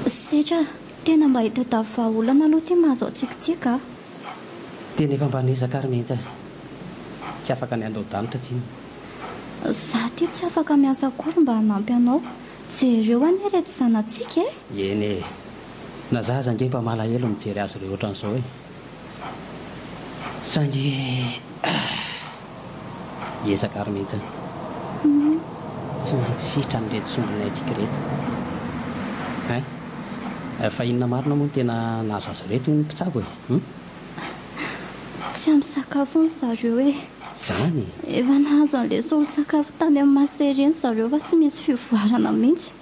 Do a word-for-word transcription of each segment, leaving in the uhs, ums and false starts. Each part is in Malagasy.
Setra, tena mba hita tavaolana aloha ty mahazo antsika ty ka. Tena efa mba nezaka ary mihitsy tsy afaka ny andao-danitra tsiny. Za ty tsy afaka miasa akory mba hanampy anao. Jereo any reto zanantsika e. Eny e, na za aza nge mba malahelo mijery azy ireo ohatran'izao e. Sangy ezaka ary mihitsy tsy maintsy sitra nyreto sombonay atsika reto. Ay, fa inona marina moa tena nahazo azy reto ny mpitsabo e. Tsy amin'ny sakafo ny zareo e. Zany efa nahazo an'ilay solon-tsakafo tany amin'ny masery iny zareo fa tsy misy fivoarana mihitsy.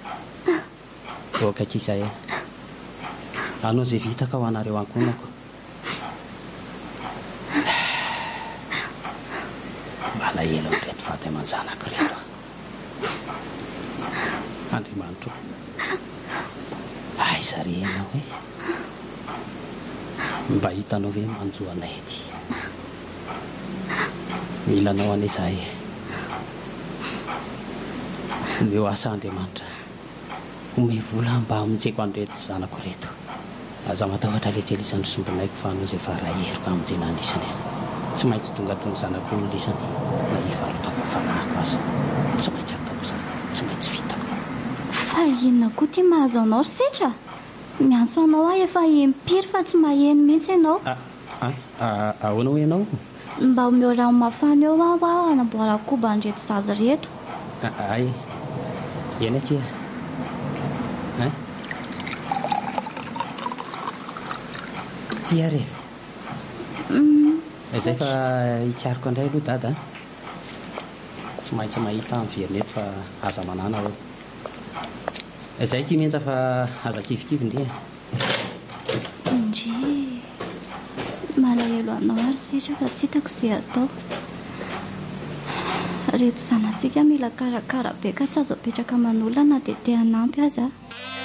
Oka kisa e, anao izay vitaka ho anareo ankonako. Malahelo amin'reto vady aman-janako reto. Andriamanitra, aiza re ianao hoe mba hitanao hoe manjoanay ety. Milanao an'izay meo asa Andriamanitra, ome vola mba hamonjeko an'ireto zanako reto. Aza matahotra letselisany sombinaiko fa hanao izay faraheriko hamonjena anisany. Tsy maintsy tonga tony zanako nolisany na hivarotako fanahiko azy. Tsy maintsy atao izany, tsy maintsy vitako. Fa inona koa ty mahazo anao ry Setra? Miantso anao aho efa impiry fa tsy maheno mihitsy ianao. Ahoana ho ianao? Mba omeo rano mafana eo aho aho hanamboara koba an'ireto zaza reto. Ay, eny akia. Tia re. Izay fa hikariko indray aloha dada. Tsy maintsy mahita amin'ny verina eto fa aza manana aho. Izay ky mihintsy fa aza kivikivy ndre. Ndre malahelo anao ary Setra fa tsy hitako izay atao. Reto zanantsika mila karakara be ka tsy azo apetraka manolana dia te hanampy aza.